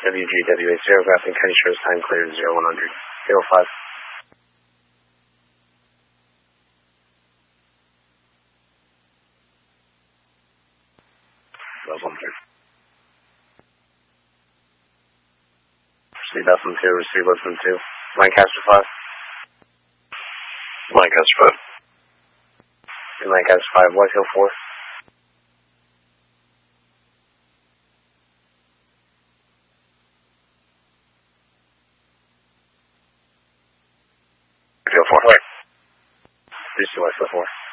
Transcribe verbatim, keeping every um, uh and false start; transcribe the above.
W G W eight zero, Grafton County shows time cleared zero one hundred. zero five. twelve one three. Receive Bethlehem two, receive Lisbon two. Lancaster five. Lancaster five. In Lancaster five, Whitehill four. Whitehill four. Three C Whitehill four.